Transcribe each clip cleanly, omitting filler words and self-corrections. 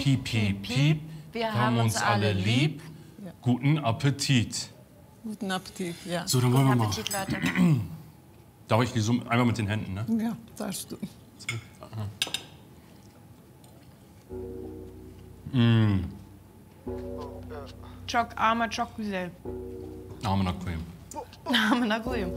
Piep, piep, piep. Wir haben uns alle lieb. Ja. Guten Appetit. Guten Appetit, ja. So, dann wollen wir mal. Appetit, Leute. Darf ich die so einmal mit den Händen, ne? Ja, darfst du. Çok ama çok güzel. Amına koyayım. Amına koyayım.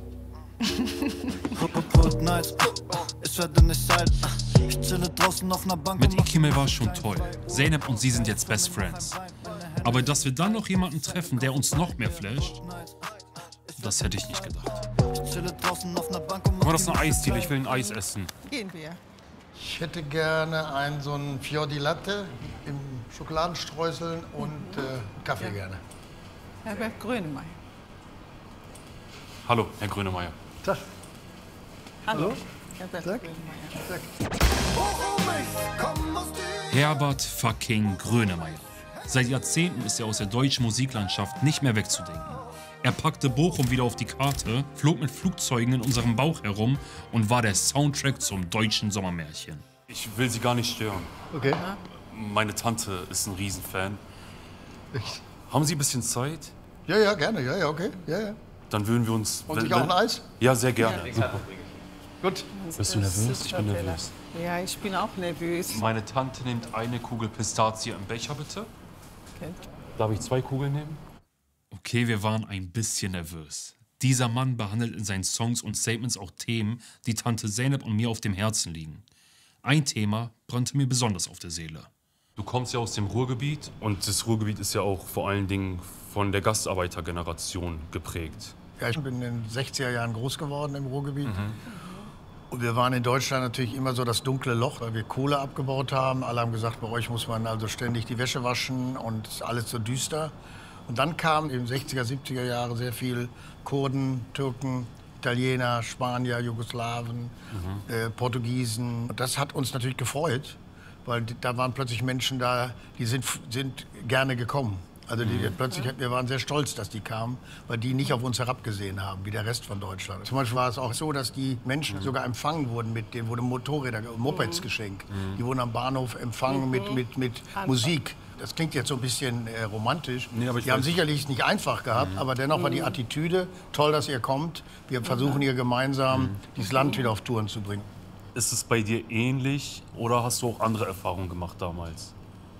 Mit Ikime war schon toll. Zeynep und sie sind jetzt Best Friends. Aber dass wir dann noch jemanden treffen, der uns noch mehr flasht, das hätte ich nicht gedacht. Aber das ist eine Eisdiele, ich will ein Eis essen. Gehen wir. Ich hätte gerne so einen Fior di Latte im Schokoladenstreuseln und Kaffee gerne. Herbert Grönemeyer. Hallo, Herr Grönemeyer. Tag. Hallo. Herbert Grönemeyer. Herbert fucking Grönemeyer. Seit Jahrzehnten ist er aus der deutschen Musiklandschaft nicht mehr wegzudenken. Er packte Bochum wieder auf die Karte, flog mit Flugzeugen in unserem Bauch herum und war der Soundtrack zum deutschen Sommermärchen. Ich will Sie gar nicht stören. Okay. Meine Tante ist ein Riesenfan. Echt? Haben Sie ein bisschen Zeit? Ja, ja, gerne. Ja, ja, okay. Ja, ja. Dann würden wir uns... Und sich auch ein Eis? Ja, sehr gerne. Super. Gut. Bist du nervös? Ich bin nervös. Ja, ich bin auch nervös. Meine Tante nimmt eine Kugel Pistazie im Becher, bitte. Okay. Darf ich 2 Kugeln nehmen? Okay, wir waren ein bisschen nervös. Dieser Mann behandelt in seinen Songs und Statements auch Themen, die Tante Zeynep und mir auf dem Herzen liegen. Ein Thema brannte mir besonders auf der Seele. Du kommst ja aus dem Ruhrgebiet und das Ruhrgebiet ist ja auch vor allen Dingen von der Gastarbeitergeneration geprägt. Ja, ich bin in den 60er Jahren groß geworden im Ruhrgebiet. Und wir waren in Deutschland natürlich immer so das dunkle Loch, weil wir Kohle abgebaut haben. Alle haben gesagt, bei euch muss man also ständig die Wäsche waschen und ist alles so düster. Und dann kamen in den 60er, 70er Jahren sehr viel Kurden, Türken, Italiener, Spanier, Jugoslawen, Portugiesen. Und das hat uns natürlich gefreut, weil da waren plötzlich Menschen da, die sind gerne gekommen. Also wir waren sehr stolz, dass die kamen, weil die nicht auf uns herabgesehen haben, wie der Rest von Deutschland. Zum Beispiel war es auch so, dass die Menschen sogar empfangen wurden, mit denen wurden Motorräder, Mopeds geschenkt. Die wurden am Bahnhof empfangen mit Musik. Das klingt jetzt so ein bisschen romantisch. Nee, aber die haben sicherlich nicht einfach gehabt, aber dennoch war die Attitüde, toll, dass ihr kommt. Wir versuchen hier gemeinsam dieses Land wieder auf Touren zu bringen. Ist es bei dir ähnlich oder hast du auch andere Erfahrungen gemacht damals?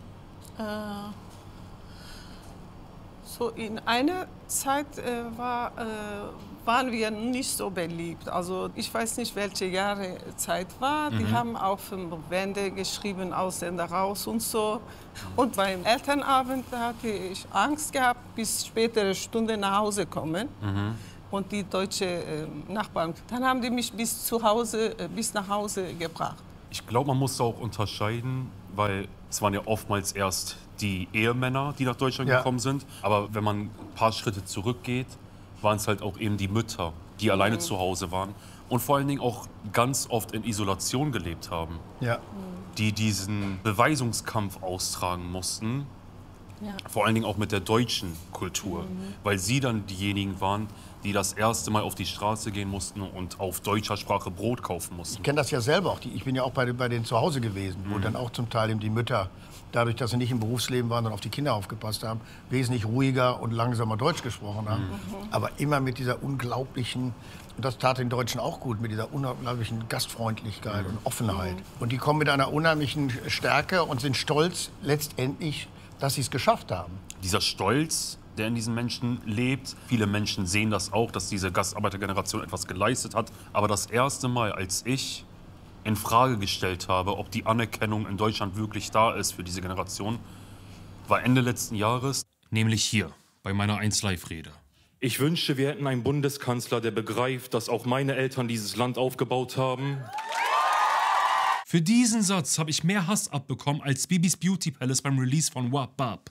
So in einer Zeit waren wir nicht so beliebt. Also ich weiß nicht, welche Jahreszeit war. Die haben auf Wände geschrieben, Ausländer raus und so. Und beim Elternabend hatte ich Angst gehabt, bis spätere Stunde nach Hause kommen. Und die deutsche Nachbarn, dann haben die mich bis nach Hause gebracht. Ich glaube, man muss da auch unterscheiden, weil es waren ja oftmals erst die Ehemänner, die nach Deutschland gekommen sind. Aber wenn man ein paar Schritte zurückgeht, waren es halt auch eben die Mütter, die alleine zu Hause waren und vor allen Dingen auch ganz oft in Isolation gelebt haben. Ja. Die diesen Beweisungskampf austragen mussten, vor allen Dingen auch mit der deutschen Kultur, weil sie dann diejenigen waren, die das erste Mal auf die Straße gehen mussten und auf deutscher Sprache Brot kaufen mussten. Ich kenne das ja selber auch. Ich bin ja auch bei denen zu Hause gewesen, wo dann auch zum Teil eben die Mütter, dadurch, dass sie nicht im Berufsleben waren und auf die Kinder aufgepasst haben, wesentlich ruhiger und langsamer Deutsch gesprochen haben. Aber immer mit dieser unglaublichen, und das tat den Deutschen auch gut, mit dieser unglaublichen Gastfreundlichkeit und Offenheit. Und die kommen mit einer unheimlichen Stärke und sind stolz letztendlich, dass sie es geschafft haben. Dieser Stolz, der in diesen Menschen lebt. Viele Menschen sehen das auch, dass diese Gastarbeitergeneration etwas geleistet hat. Aber das erste Mal, als ich in Frage gestellt habe, ob die Anerkennung in Deutschland wirklich da ist für diese Generation, war Ende letzten Jahres. Nämlich hier, bei meiner 1Live-Rede. Ich wünschte, wir hätten einen Bundeskanzler, der begreift, dass auch meine Eltern dieses Land aufgebaut haben. Für diesen Satz habe ich mehr Hass abbekommen als Bibis Beauty Palace beim Release von Wap Bap.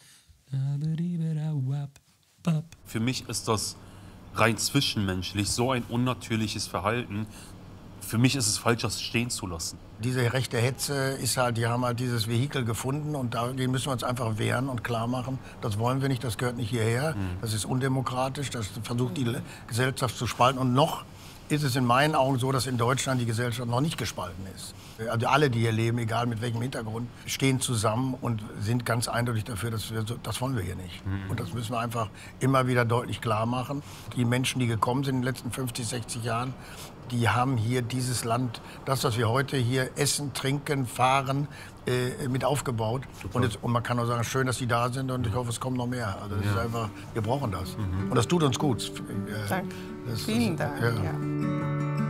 Für mich ist das rein zwischenmenschlich so ein unnatürliches Verhalten. Für mich ist es falsch, das stehen zu lassen. Diese rechte Hetze ist halt, die haben halt dieses Vehikel gefunden und dagegen müssen wir uns einfach wehren und klar machen, das wollen wir nicht, das gehört nicht hierher, das ist undemokratisch, das versucht die Gesellschaft zu spalten und noch ist es in meinen Augen so, dass in Deutschland die Gesellschaft noch nicht gespalten ist. Also alle, die hier leben, egal mit welchem Hintergrund, stehen zusammen und sind ganz eindeutig dafür, dass das wollen wir hier nicht. Und das müssen wir einfach immer wieder deutlich klar machen. Die Menschen, die gekommen sind in den letzten 50, 60 Jahren, die haben hier dieses Land, das, was wir heute hier essen, trinken, fahren, mit aufgebaut. Und man kann auch sagen, schön, dass die da sind und ich hoffe, es kommen noch mehr. Also das ist einfach, wir brauchen das. Und das tut uns gut. Danke. Vielen Dank. Ja.